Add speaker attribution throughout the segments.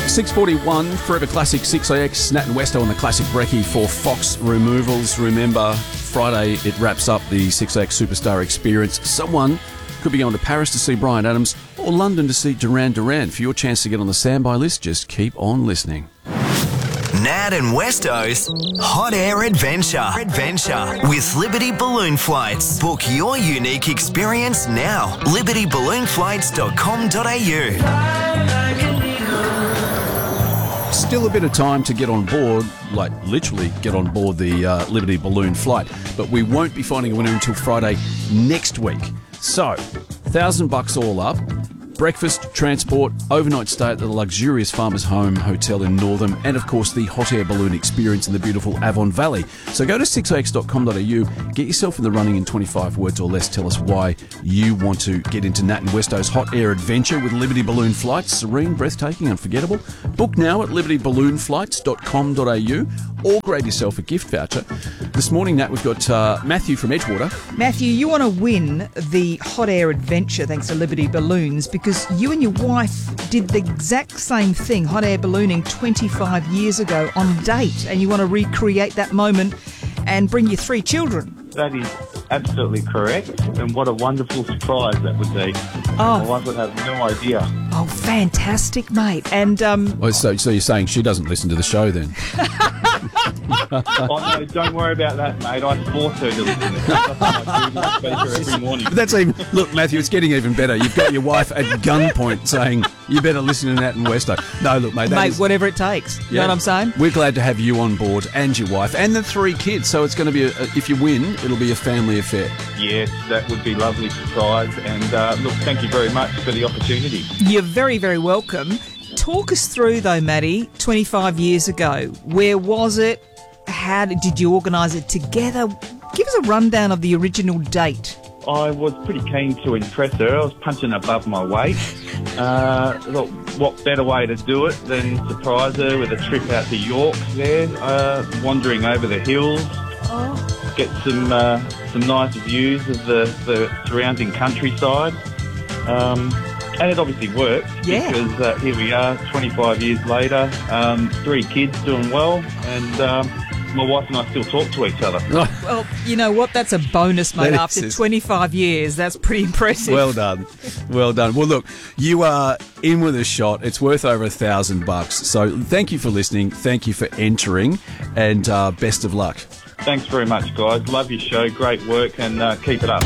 Speaker 1: 6:41, Forever Classic 6AX, Nat and Westo on the Classic Brekkie for Fox Removals. Remember, Friday it wraps up the 6AX Superstar Experience. Someone could be going to Paris to see Bryan Adams or London to see Duran Duran. For your chance to get on the standby list, just keep on listening.
Speaker 2: Nat and Westo's Hot Air Adventure with Liberty Balloon Flights. Book your unique experience now. libertyballoonflights.com.au.
Speaker 1: Still a bit of time to get on board, like literally get on board the Liberty Balloon flight, but we won't be finding a winner until Friday next week. So, $1,000 all up. Breakfast, transport, overnight stay at the luxurious Farmers Home Hotel in Northam, and of course the hot air balloon experience in the beautiful Avon Valley. So go to 6ax.com.au, get yourself in the running in 25 words or less. Tell us why you want to get into Nat and Westo's hot air adventure with Liberty Balloon Flights. Serene, breathtaking, unforgettable. Book now at libertyballoonflights.com.au or grab yourself a gift voucher. This morning, Nat, we've got Matthew from Edgewater.
Speaker 3: Matthew, you want to win the hot air adventure thanks to Liberty Balloons because you and your wife did the exact same thing, hot air ballooning 25 years ago on a date, and you want to recreate that moment and bring your 3 children.
Speaker 4: That is absolutely correct, and what a wonderful surprise that would be. My wife would have no idea.
Speaker 3: Oh, fantastic, mate. And
Speaker 1: So you're saying she doesn't listen to the show then?
Speaker 4: Oh, no, don't worry about that, mate. I force her to listen. I speaker every morning.
Speaker 1: But that's even... Look, Matthew, it's getting even better. You've got your wife at gunpoint saying, you better listen to Nat and Westo. No, look, mate.
Speaker 3: Whatever it takes. You know what I'm saying?
Speaker 1: We're glad to have you on board and your wife and the 3 kids. So it's going to be, if you win, it'll be a family affair.
Speaker 4: Yes, that would be a lovely surprise. And look, thank you very much for the opportunity.
Speaker 3: You're very, very welcome. Talk us through, though, Matty, 25 years ago. Where was it? How did you organise it together? Give us a rundown of the original date.
Speaker 4: I was pretty keen to impress her. I was punching above my weight. Look, what better way to do it than surprise her with a trip out to York there, wandering over the hills, get some nice views of the surrounding countryside. And it obviously worked because here we are 25 years later, 3 kids doing well, and my wife and I still talk to each other.
Speaker 3: Well, you know what? That's a bonus, mate. After 25 years, that's pretty impressive.
Speaker 1: Well done. Well done. Well, look, you are in with a shot. It's worth over $1,000. So thank you for listening. Thank you for entering, and best of luck.
Speaker 4: Thanks very much, guys. Love your show. Great work, and keep it up.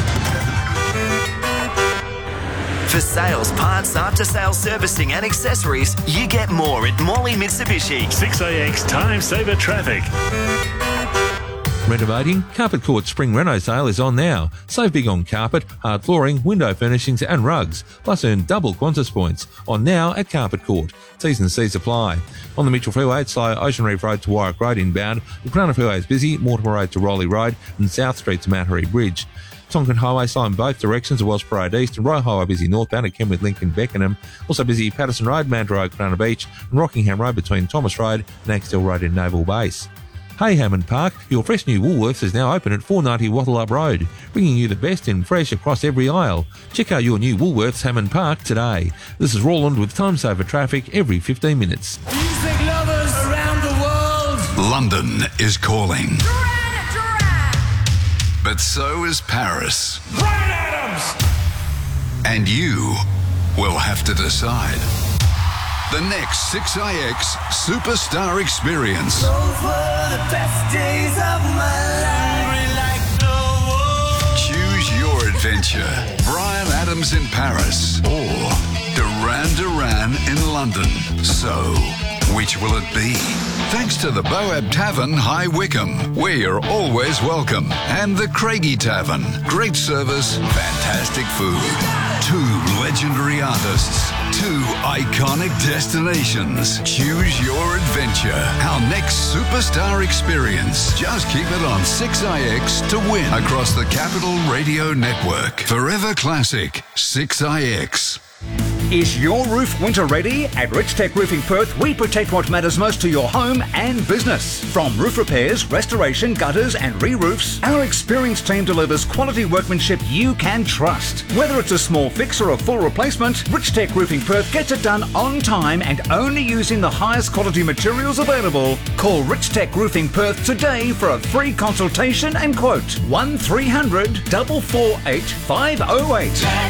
Speaker 2: For sales, parts, after-sales servicing and accessories, you get more at Morley Mitsubishi.
Speaker 5: 6AX Time Saver Traffic.
Speaker 6: Renovating? Carpet Court Spring Reno sale is on now. Save big on carpet, hard flooring, window furnishings and rugs. Plus earn double Qantas points. On now at Carpet Court. T's and C's apply. On the Mitchell Freeway, it's slow Ocean Reef Road to Warwick Road inbound. The Cronulla Freeway is busy, Mortimer Road to Rowley Road and South Street to Mattery Bridge. Tonkin Highway slow in both directions of Welsh Parade East and Royal Highway busy northbound at Kenwood Lincoln Beckenham. Also busy Patterson Road, Mandurah Road, Cronulla Beach and Rockingham Road between Thomas Road and Axtell Road in Naval Base. Hey Hammond Park, your fresh new Woolworths is now open at 490 Wattleup Road, bringing you the best in fresh across every aisle. Check out your new Woolworths Hammond Park today. This is Roland with Time Saver Traffic every 15 minutes.
Speaker 7: Music lovers around the world.
Speaker 8: London is calling. But so is Paris.
Speaker 7: Bryan Adams!
Speaker 8: And you will have to decide. The next 6IX Superstar Experience.
Speaker 7: Those were the best days of my life. Like no one.
Speaker 8: Choose your adventure. Bryan Adams in Paris or Duran Duran in London. So, which will it be? Thanks to the Boab Tavern, High Wycombe, where you're always welcome. And the Craigie Tavern. Great service, fantastic food. 2 legendary artists. 2 iconic destinations. Choose your adventure. Our next Superstar Experience. Just keep it on 6IX to win across the Capital Radio Network. Forever Classic 6IX.
Speaker 9: Is your roof winter ready? At Rich Tech Roofing Perth, we protect what matters most to your home and business. From roof repairs, restoration, gutters and re-roofs, our experienced team delivers quality workmanship you can trust. Whether it's a small fix or a full replacement, Rich Tech Roofing Perth gets it done on time and only using the highest quality materials available. Call Rich Tech Roofing Perth today for a free consultation and quote. 1300 448 508.